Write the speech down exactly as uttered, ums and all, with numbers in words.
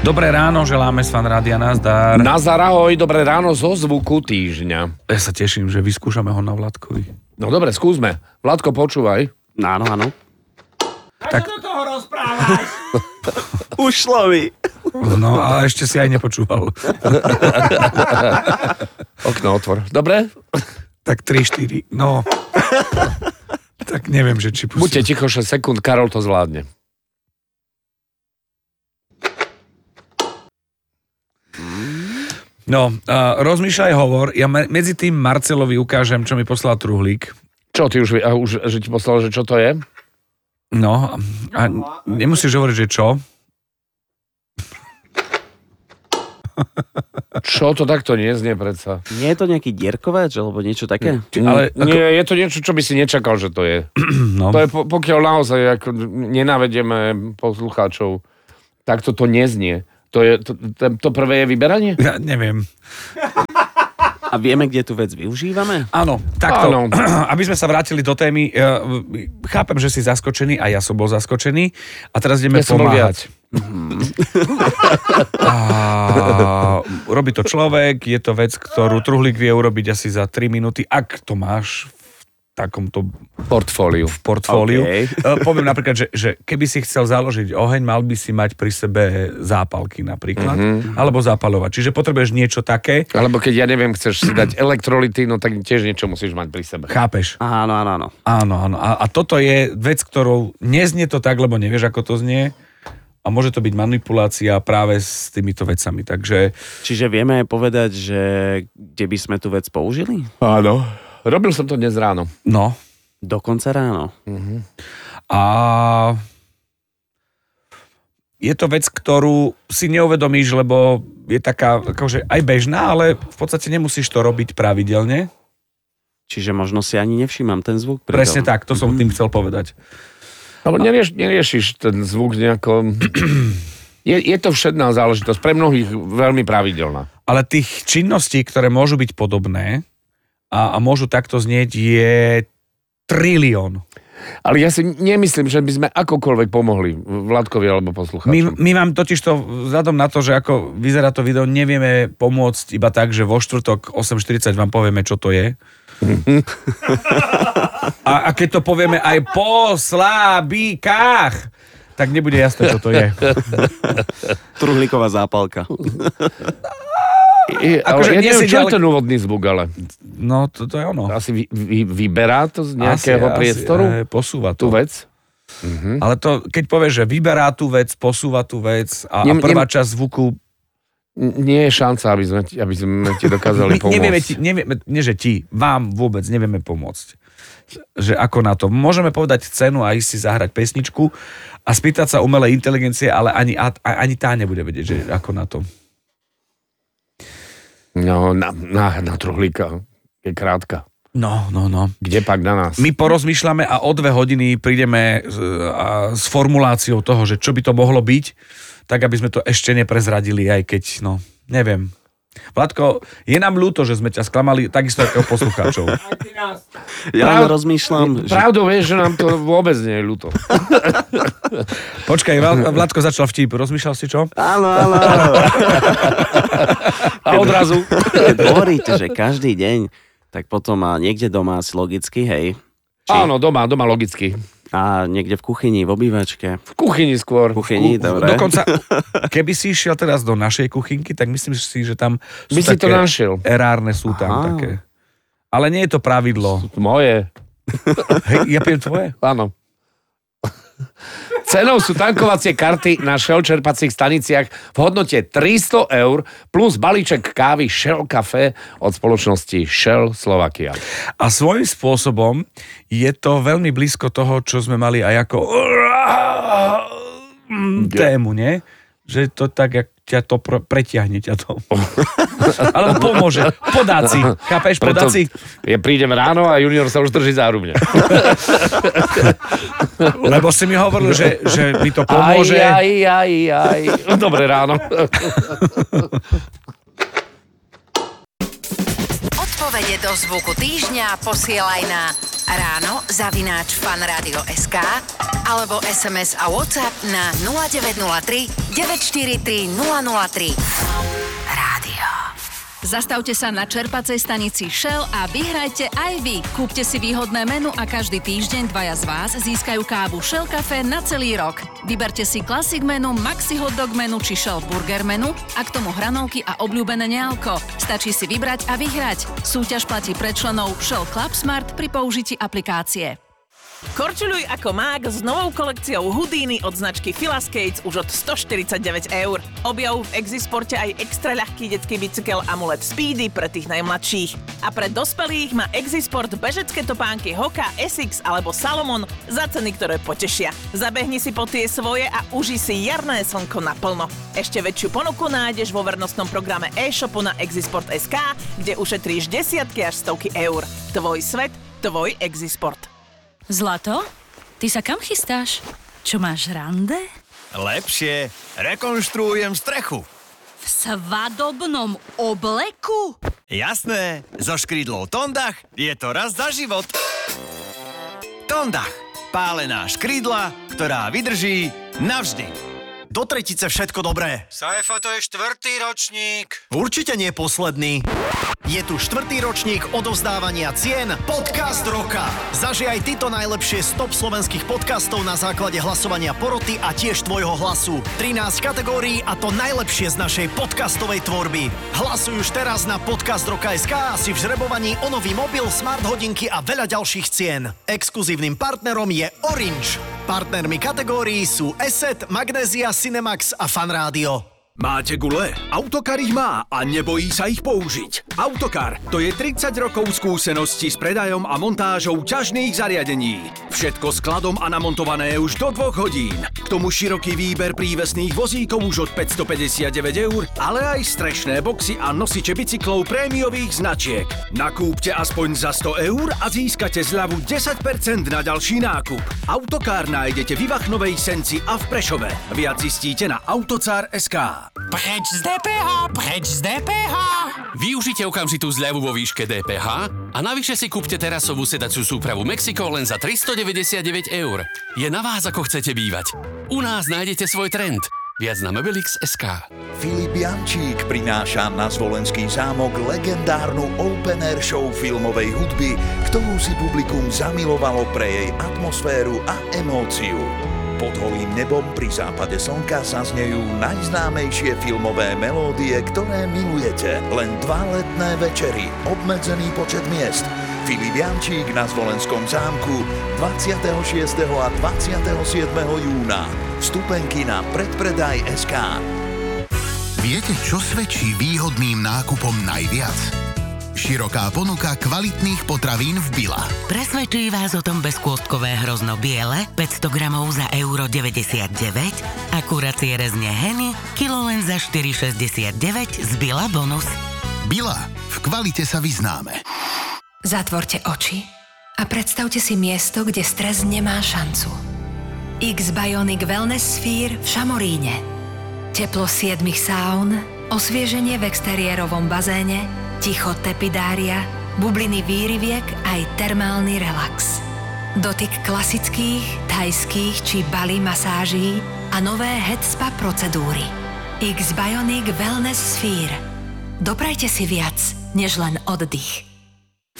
Dobré ráno, želáme z Fan Rádia, nazdar. Nazdar, ahoj, dobré ráno zo zvuku týždňa. Ja sa teším, že vyskúšame ho na Vládkovi. No dobre, skúsme. Vládko, počúvaj. Áno, áno. Tak čo do toho rozprávaš? Ušlo mi. No, ale ešte si aj nepočúval. Okno otvor. Dobre? Tak tri štyri, no. Tak neviem, že či pustím. Buďte ticho šesť sekúnd, Karol to zvládne. No, uh, rozmýšľaj, hovor. Ja me- medzi tým Marcelovi ukážem, čo mi poslal Truhlík. Čo, ty už, a už že ti poslal, že čo to je? No, a nemusíš hovoriť, že čo. Čo to takto nie znie predsa? Nie je to nejaký dierkovač, alebo niečo také? Ale ako... Nie, je to niečo, čo by si nečakal, že to je. No. To je, po- pokiaľ naozaj ako nenavedieme poslucháčov, tak to to neznie. To, je, to, to, to prvé je vyberanie? Ja neviem. A vieme, kde tú vec využívame? Áno, takto. Áno. Aby sme sa vrátili do témy, ja chápem, že si zaskočený a ja som bol zaskočený a teraz ideme Ja som bol pomáhať. A robí to človek, je to vec, ktorú Truhlík vie urobiť asi za tri minúty, ak to máš v takomto Portfóliu. v portfóliu. Okay. Uh, poviem napríklad, že, že keby si chcel založiť oheň, mal by si mať pri sebe zápalky napríklad, mm-hmm. alebo zápalovať. Čiže potrebuješ niečo také. Alebo keď, ja neviem, chceš si dať elektrolyty, no tak tiež niečo musíš mať pri sebe. Chápeš? Áno, áno, áno. Áno, áno. A, a toto je vec, ktorou neznie to tak, lebo nevieš, ako to znie. A môže to byť manipulácia práve s týmito vecami. Takže... Čiže vieme povedať, že kde by sme tú vec použili? Áno. Robil som to dnes ráno. No. Dokonca ráno. Uh-huh. A je to vec, ktorú si neuvedomíš, lebo je taká akože aj bežná, ale v podstate nemusíš to robiť pravidelne. Čiže možno si ani nevšímam ten zvuk. Pritom. Presne tak, to som mm. tým chcel povedať. No, nerieš, neriešiš ten zvuk nejako... Je, je to všedná záležitosť, pre mnohých veľmi pravidelná. Ale tých činností, ktoré môžu byť podobné a, a môžu takto znieť, je trilión. Ale ja si nemyslím, že by sme akokoľvek pomohli Vládkovi alebo poslucháčom. My, my vám totiž to, vzhľadom na to, že ako vyzerá to video, nevieme pomôcť iba tak, že vo štvrtok osem štyridsať vám povieme, čo to je. A, a keď to povieme aj po slabíkách, tak nebude jasné, čo to je. Truhlíková zápalka. Je, ale Akože ja neviem, čo ale... je ten úvodný zvuk, ale... No, to, to je ono. Asi vy, vy, vyberá to z nejakého asi, priestoru? Asi, posúva to. Tú vec? Mhm. Ale to, keď povieš, že vyberá tú vec, posúva tú vec a, Nem, a prvá nem... časť zvuku... Nie je šanca, aby sme, ti, aby sme ti dokázali pomôcť. Nevieme ti, nevieme, nie že ti, vám vôbec nevieme pomôcť. Že ako na to. Môžeme povedať cenu a ísť si zahrať pesničku a spýtať sa umelej inteligencie, ale ani, ani tá nebude vedieť, že ako na to. No, na, na, na Truhlíka je krátka. No, no, no. Kde pak na nás? My porozmýšľame a o dve hodiny prídeme s, a, s formuláciou toho, že čo by to mohlo byť, tak aby sme to ešte neprezradili, aj keď, no, neviem. Vládko, je nám ľúto, že sme ťa sklamali, takisto ako poslucháčov. Ja Prav... len rozmýšľam, že... Pravdou vieš, že nám to vôbec nie je ľúto. Počkaj, Vládko začal vtip. Rozmýšľal si čo? Áno, áno, áno. A odrazu. Keď hovoríte, že každý deň, tak potom má niekde doma asi logicky, hej. Či... Áno, doma, doma logicky. A niekde v kuchyni, v obývačke. V kuchyni skôr. V kuchyni, Ku, dobre. Dokonca, keby si išiel teraz do našej kuchynky, tak myslím si, že tam sú By si také to našiel. erárne sú tam Aha. také. Ale nie je to pravidlo. Moje. Hej, ja pijem tvoje? Áno. Cenou sú tankovacie karty na Shell čerpacích staniciach v hodnote tristo eur plus balíček kávy Shell Café od spoločnosti Shell Slovakia. A svojím spôsobom je to veľmi blízko toho, čo sme mali aj ako tému, nie? Že to tak, jak ťa to pr- pretiahne ťa to. Alebo pomôže. Podáci. Chápeš? Podáci. Ja prídem ráno a junior sa už drží zárubne. Lebo si mi hovoril, že, že mi to pomôže. Aj, aj, aj, aj. Dobré ráno. Odpovede do zvuku týždňa posielaj na ráno zavináč fanradio.sk alebo es em es a WhatsApp na nula deväť nula tri deväť štyri tri nula nula tri. Rádio. Zastavte sa na čerpacej stanici Shell a vyhrajte aj vy. Kúpte si výhodné menu a každý týždeň dvaja z vás získajú kávu Shell Café na celý rok. Vyberte si Classic menu, Maxi hotdog menu či Shell Burger menu a k tomu hranolky a obľúbené nealko. Stačí si vybrať a vyhrať. Súťaž platí pre členov Shell Club Smart pri použití aplikácie. Korčuľuj ako mák s novou kolekciou Houdini od značky Fila Skates už od stoštyridsaťdeväť eur. Objav v Exisporte aj extra ľahký detský bicykel Amulet Speedy pre tých najmladších. A pre dospelých má Exisport bežecké topánky Hoka, Essex alebo Salomon za ceny, ktoré potešia. Zabehni si po tie svoje a uži si jarné slnko naplno. Ešte väčšiu ponuku nájdeš vo vernostnom programe e-shopu na Exisport bodka es ká, kde ušetríš desiatky až stovky eur. Tvoj svet, tvoj Exisport. Zlato? Ty sa kam chystáš? Čo máš, rande? Lepšie. Rekonštruujem strechu. V svadobnom obleku? Jasné. So škrydlou Tondach je to raz za život. Tondach. Pálená škrydla, ktorá vydrží navždy. Do tretice všetko dobré. Saifa, to je štvrtý ročník. Určite nie posledný. Je tu štvrtý ročník odovzdávania cien Podcast roka. Zažij aj ty to najlepšie z top slovenských podcastov na základe hlasovania poroty a tiež tvojho hlasu. trinásť kategórií a to najlepšie z našej podcastovej tvorby. Hlasuj už teraz na podcast roka bodka es ká a si v žrebovaní o nový mobil, smart hodinky a veľa ďalších cien. Exkluzívnym partnerom je Orange. Partnermi kategórií sú Eset, Magnézia, Cinemax a Fanrádio. Máte gule? Autokar ich má a nebojí sa ich použiť. Autokar, to je tridsať rokov skúsenosti s predajom a montážou ťažných zariadení. Všetko skladom a namontované už do dvoch hodín. K tomu široký výber prívesných vozíkov už od päťstopäťdesiatdeväť eur, ale aj strešné boxy a nosiče bicyklov prémiových značiek. Nakúpte aspoň za sto eur a získate zľavu desať percent na ďalší nákup. Autokar nájdete v Ivachnovej Senci a v Prešove. Viac zistíte na autocar bodka es ká. Preč z dé pé há, preč z dé pé há. Využite okamžitú zľavu vo výške dé pé há a navyše si kúpte terasovú sedaciu súpravu Mexico len za tristodeväťdesiatdeväť eur. Je na vás, ako chcete bývať. U nás nájdete svoj trend. Viac na mobilix bodka es ká. Filip Jančík prináša na Zvolenský zámok legendárnu open-air show filmovej hudby, ktorú si publikum zamilovalo pre jej atmosféru a emóciu. Pod holým nebom pri západe slnka sa znejú najznámejšie filmové melódie, ktoré milujete. Len dva letné večery, obmedzený počet miest. Filip Jančík na Zvolenskom zámku dvadsiateho šiesteho a dvadsiateho siedmeho júna. Vstupenky na predpredaj bodka es ká. Viete, čo svedčí výhodným nákupom najviac? Široká ponuka kvalitných potravín v Billa. Presvedčí vás o tom bezkôstkové hrozno biele, päťsto gramov za euro deväťdesiatdeväť a kuracie rezne Henny, kilo len za štyri šesťdesiatdeväť z Billa bonus. Billa. V kvalite sa vyznáme. Zatvorte oči a predstavte si miesto, kde stres nemá šancu. X-Bionic Wellness Sphere v Šamoríne. Teplo siedmich saun, osvieženie v exteriérovom bazéne, ticho tepidária, bubliny výriviek aj termálny relax. Dotyk klasických, thajských či Bali masáží a nové head spa procedúry. X-Bionic Wellness Sphere. Doprajte si viac, než len oddych.